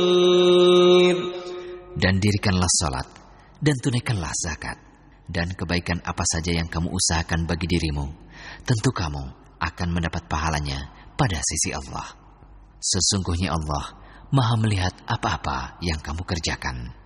Dan dirikanlah salat dan tunaikanlah zakat, dan kebaikan apa saja yang kamu usahakan bagi dirimu, tentu kamu akan mendapat pahalanya pada sisi Allah. Sesungguhnya Allah Maha melihat apa-apa yang kamu kerjakan.